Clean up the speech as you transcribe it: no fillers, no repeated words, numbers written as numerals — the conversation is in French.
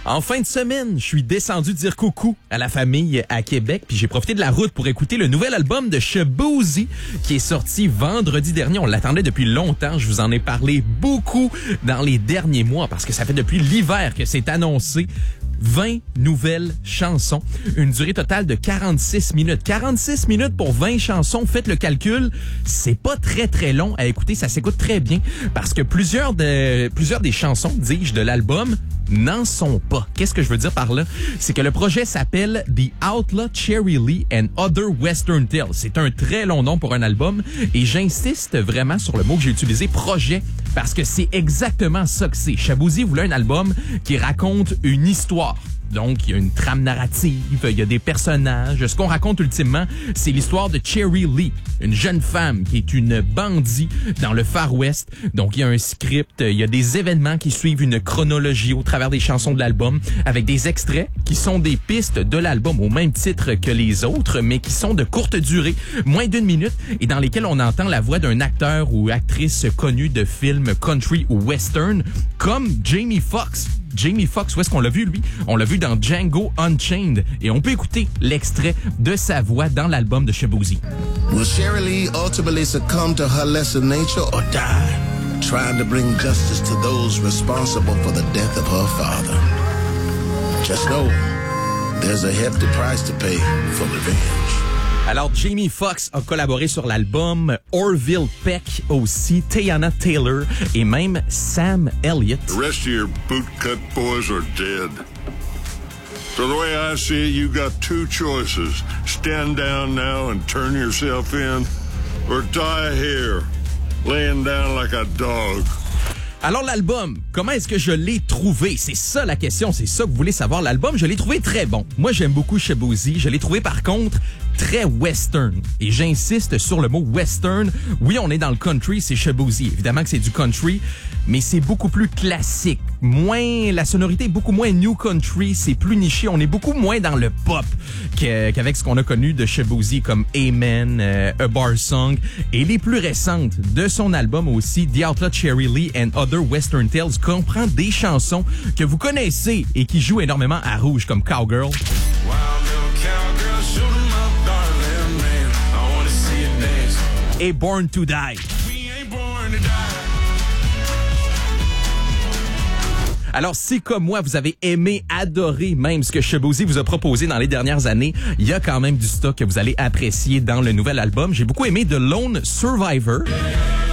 En fin de semaine, je suis descendu dire coucou à la famille à Québec, puis j'ai profité de la route pour écouter le nouvel album de Shaboozey qui est sorti vendredi dernier. On l'attendait depuis longtemps. Je vous en ai parlé beaucoup dans les derniers mois parce que ça fait depuis l'hiver que c'est annoncé. 20 nouvelles chansons, une durée totale de 46 minutes. 46 minutes pour 20 chansons, faites le calcul, c'est pas très long à écouter, ça s'écoute très bien parce que plusieurs des chansons, dis-je, de l'album n'en sont pas. Qu'est-ce que je veux dire par là? C'est que le projet s'appelle The Outlaw Cherry Lee and Other Western Tales. C'est un très long nom pour un album et j'insiste vraiment sur le mot que j'ai utilisé, projet, parce que c'est exactement ça que c'est. Shaboozey voulait un album qui raconte une histoire. Donc, il y a une trame narrative, il y a des personnages. Ce qu'on raconte ultimement, c'est l'histoire de Cherry Lee, une jeune femme qui est une bandit dans le Far West. Donc, il y a un script, il y a des événements qui suivent une chronologie au travers des chansons de l'album, avec des extraits qui sont des pistes de l'album au même titre que les autres, mais qui sont de courte durée, moins d'1 minute, et dans lesquels on entend la voix d'un acteur ou actrice connu de films country ou western, comme Jamie Foxx. Jamie Foxx, où est-ce qu'on l'a vu, lui? On l'a vu dans Django Unchained. Et on peut écouter l'extrait de sa voix dans l'album de Shaboozey. Will Cherry Lee ultimately succumb to her lesser nature or die, trying to bring justice to those responsible for the death of her father? Just know, there's a hefty price to pay for revenge. Alors, Jamie Foxx a collaboré sur l'album, Orville Peck aussi, Teyana Taylor et même Sam Elliott. The rest of your bootcut boys are dead. So the way I see it, you got two choices. Stand down now and turn yourself in, or die here, laying down like a dog. Alors l'album, comment est-ce que je l'ai trouvé? C'est ça la question, c'est ça que vous voulez savoir. L'album, je l'ai trouvé très bon. Moi, j'aime beaucoup Shaboozey. Je l'ai trouvé par contre très western. Et j'insiste sur le mot western. Oui, on est dans le country, c'est Shaboozey. Évidemment que c'est du country, mais c'est beaucoup plus classique. La sonorité est beaucoup moins new country, c'est plus niché. On est beaucoup moins dans le pop qu'avec ce qu'on a connu de Shaboozey comme Amen, A Bar Song. Et les plus récentes de son album aussi, The Outlaw Cherry Lee and Other Western Tales, comprend des chansons que vous connaissez et qui jouent énormément à rouge, comme Cowgirl. Et Born to Die. Alors, si comme moi, vous avez aimé, adoré même ce que Shaboozey vous a proposé dans les dernières années, il y a quand même du stock que vous allez apprécier dans le nouvel album. J'ai beaucoup aimé The Lone Survivor.